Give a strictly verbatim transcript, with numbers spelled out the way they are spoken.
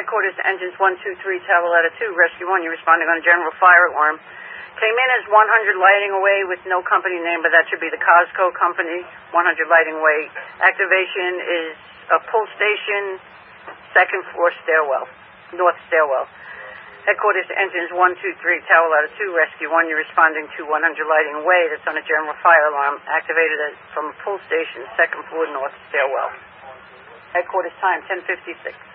Headquarters to engines one two three, Tower Ladder two, Rescue one. You're responding on a general fire alarm. Came in as one hundred lighting away with no company name, but that should be the Cosco company, one hundred lighting away. Activation is a pull station, second floor stairwell, north stairwell. Headquarters to engines one two three, Tower Ladder two, Rescue one. You're responding to one hundred lighting away. That's on a general fire alarm. Activated as from a pull station, second floor, north stairwell. Headquarters time, ten fifty-six.